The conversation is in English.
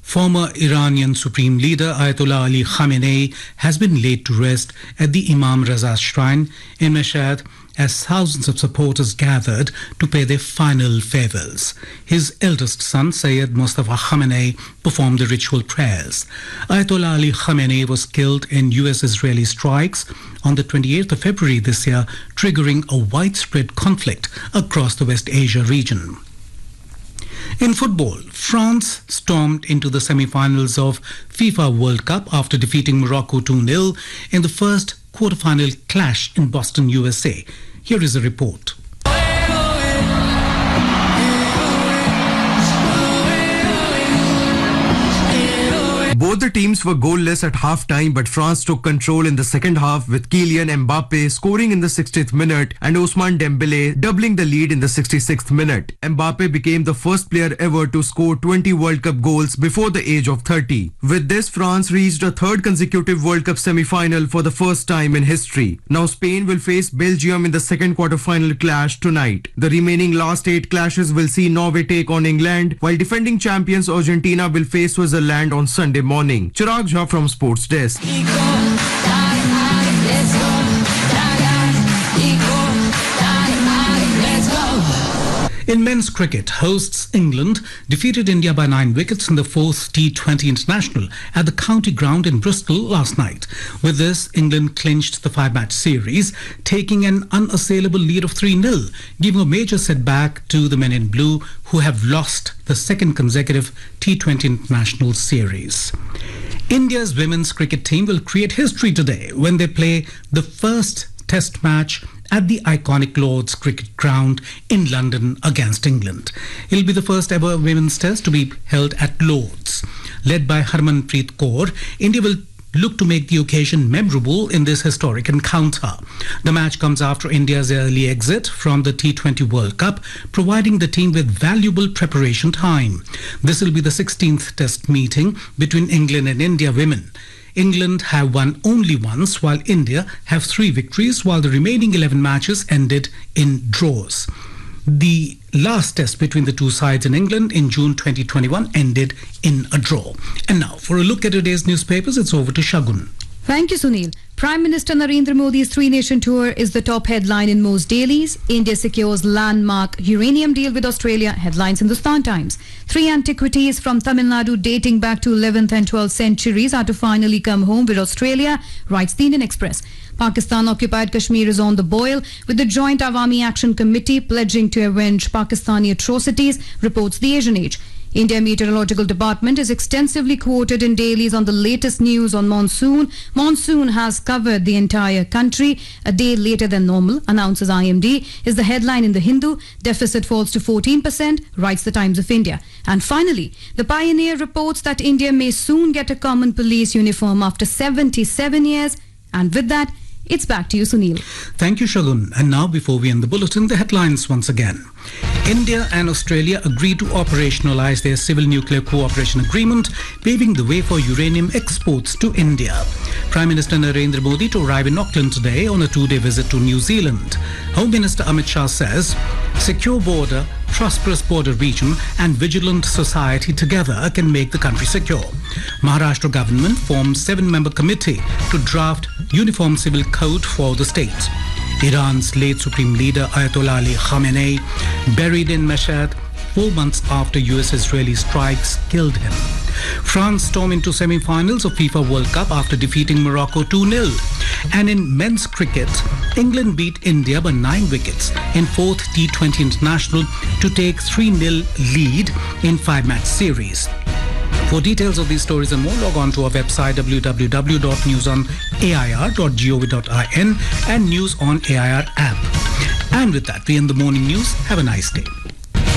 Former Iranian Supreme Leader Ayatollah Ali Khamenei has been laid to rest at the Imam Raza Shrine in Mashhad as thousands of supporters gathered to pay their final farewells. His eldest son, Sayyid Mustafa Khamenei, performed the ritual prayers. Ayatollah Ali Khamenei was killed in US-Israeli strikes on the 28th of February this year, triggering a widespread conflict across the West Asia region. In football, France stormed into the semi-finals of FIFA World Cup after defeating Morocco 2-0 in the first quarter-final clash in Boston, USA. Here is a report. Both the teams were goalless at half-time, but France took control in the second half with Kylian Mbappe scoring in the 60th minute and Ousmane Dembele doubling the lead in the 66th minute. Mbappe became the first player ever to score 20 World Cup goals before the age of 30. With this, France reached a third consecutive World Cup semi-final for the first time in history. Now Spain will face Belgium in the second quarter-final clash tonight. The remaining last 8 clashes will see Norway take on England, while defending champions Argentina will face Switzerland on Sunday morning. Chirag Jha from Sports Desk. In men's cricket, hosts England defeated India by 9 wickets in the 4th T20 International at the County Ground in Bristol last night. With this, England clinched the 5-match series, taking an unassailable lead of 3-0, giving a major setback to the men in blue, who have lost the second consecutive T20 International series. India's women's cricket team will create history today when they play the first Test match at the iconic Lord's Cricket Ground in London against England. It'll be the first ever women's test to be held at Lord's. Led by Harmanpreet Kaur, India will look to make the occasion memorable in this historic encounter. The match comes after India's early exit from the T20 World Cup, providing the team with valuable preparation time. This will be the 16th test meeting between England and India women. England have won only once, while India have 3 victories, while the remaining 11 matches ended in draws. The last test between the two sides in England in June 2021 ended in a draw. And now, for a look at today's newspapers, it's over to Shagun. Thank you, Sunil. Prime Minister Narendra Modi's 3-nation tour is the top headline in most dailies. India secures landmark uranium deal with Australia, headlines in the Hindustan Times. 3 antiquities from Tamil Nadu dating back to 11th and 12th centuries are to finally come home with Australia, writes the Indian Express. Pakistan-occupied Kashmir is on the boil, with the Joint Awami Action Committee pledging to avenge Pakistani atrocities, reports the Asian Age. India Meteorological Department is extensively quoted in dailies on the latest news on monsoon. Monsoon has covered the entire country a day later than normal, announces IMD, is the headline in the Hindu. Deficit falls to 14%, writes the Times of India. And finally, the Pioneer reports that India may soon get a common police uniform after 77 years. And with that, it's back to you, Sunil. Thank you, Shagun. And now, before we end the bulletin, the headlines once again. India and Australia agreed to operationalize their civil nuclear cooperation agreement, paving the way for uranium exports to India. Prime Minister Narendra Modi to arrive in Auckland today on a 2-day visit to New Zealand. Home Minister Amit Shah says, secure border, prosperous border region and vigilant society together can make the country secure. Maharashtra government forms 7-member committee to draft uniform civil code for the state. Iran's late Supreme Leader Ayatollah Ali Khamenei buried in Mashhad 4 months after US-Israeli strikes killed him. France stormed into semi-finals of FIFA World Cup after defeating Morocco 2-0. And in men's cricket, England beat India by 9 wickets in 4th T20 International to take 3-0 lead in 5-match series. For details of these stories and more, log on to our website www.newsonair.gov.in and News on AIR app. And with that, we end the morning news. Have a nice day.